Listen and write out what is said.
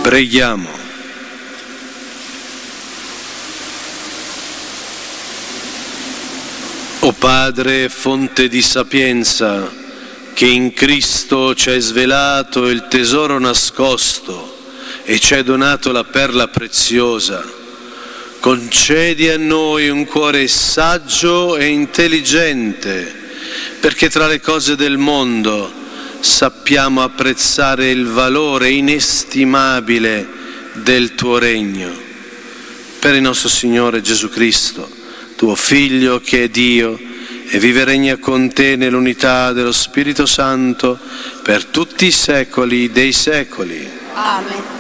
Preghiamo. O Padre, fonte di sapienza, che in Cristo ci hai svelato il tesoro nascosto e ci hai donato la perla preziosa, concedi a noi un cuore saggio e intelligente, perché tra le cose del mondo sappiamo apprezzare il valore inestimabile del tuo regno. Per il nostro Signore Gesù Cristo, tuo Figlio che è Dio e vive e regna con te nell'unità dello Spirito Santo per tutti i secoli dei secoli. Amen.